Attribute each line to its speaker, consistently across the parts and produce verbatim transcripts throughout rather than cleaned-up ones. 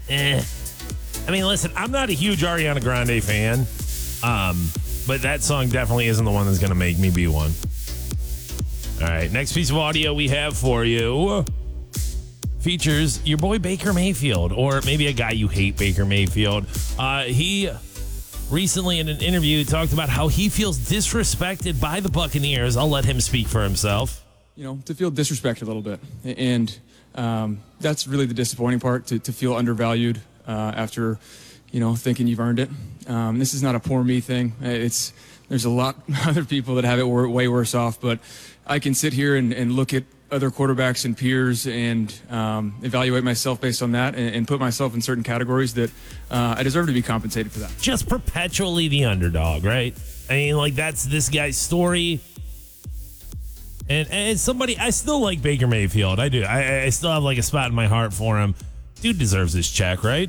Speaker 1: eh. I mean, listen, I'm not a huge Ariana Grande fan, um, but that song definitely isn't the one that's going to make me be one. All right, next piece of audio we have for you features your boy Baker Mayfield, or maybe a guy you hate, Baker Mayfield. Uh, he recently in an interview talked about how he feels disrespected by the Buccaneers. I'll let him speak for himself.
Speaker 2: You know, to feel disrespected a little bit. And um, that's really the disappointing part, to, to feel undervalued uh, after, you know, thinking you've earned it. Um, this is not a poor me thing. It's There's a lot of other people that have it way worse off, but I can sit here and, and look at other quarterbacks and peers and um, evaluate myself based on that and, and put myself in certain categories that uh, I deserve to be compensated for that.
Speaker 1: Just perpetually the underdog, right? I mean, like, that's this guy's story. And, and somebody, I still like Baker Mayfield. I do. I, I still have like a spot in my heart for him. Dude deserves this check, right?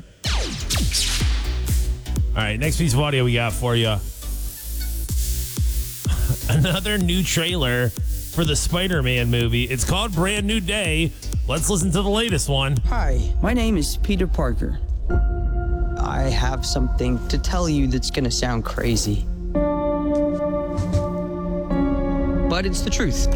Speaker 1: All right, next piece of audio we got for you. Another new trailer for the Spider-Man movie. It's called Brand New Day. Let's listen to the latest one.
Speaker 3: Hi, my name is Peter Parker. I have something to tell you that's gonna sound crazy, but it's the truth.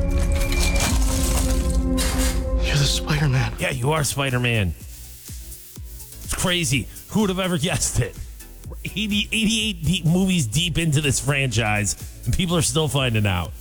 Speaker 4: You're the Spider-Man.
Speaker 1: Yeah, you are Spider-Man. It's crazy. Who would have ever guessed it? eighty, eighty-eight deep movies deep into this franchise, and people are still finding out.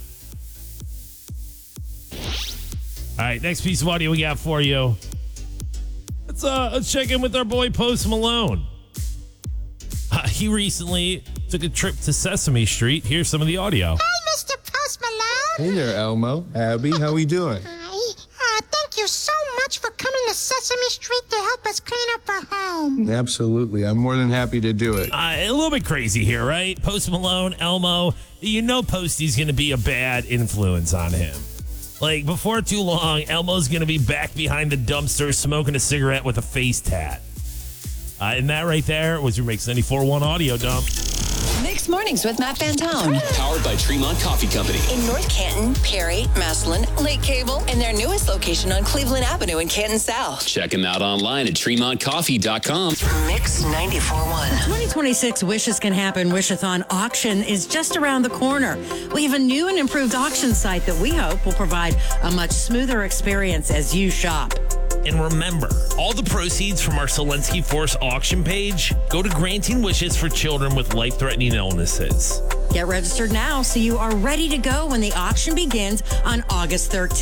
Speaker 1: All right, next piece of audio we got for you. Let's uh, let's check in with our boy Post Malone. Uh, he recently took a trip to Sesame Street. Here's some of the audio.
Speaker 5: Hey, Mister Post Malone.
Speaker 6: Hey there, Elmo. Abby, how we doing?
Speaker 5: Hi. Uh, thank you so much for coming to Sesame Street to help us clean up our home.
Speaker 6: Absolutely. I'm more than happy to do it.
Speaker 1: Uh, a little bit crazy here, right? Post Malone, Elmo. You know Posty's going to be a bad influence on him. Like, before too long, Elmo's going to be back behind the dumpster smoking a cigarette with a face tat. Uh, and that right there was your Mix ninety-four point one audio dump.
Speaker 7: Mixed Mornings with Matt Fantone.
Speaker 8: Powered by Tremont Coffee Company.
Speaker 7: In North Canton, Perry, Maslin, Lake Cable, and their newest location on Cleveland Avenue in Canton South.
Speaker 8: Check them out online at tremont coffee dot com.
Speaker 7: Mix ninety-four point one.
Speaker 9: twenty twenty-six Wishes Can Happen Wishathon auction is just around the corner. We have a new and improved auction site that we hope will provide a much smoother experience as you shop.
Speaker 1: And remember, all the proceeds from our Zelensky Force auction page go to granting wishes for children with life-threatening illnesses.
Speaker 9: Get registered now so you are ready to go when the auction begins on August thirteenth.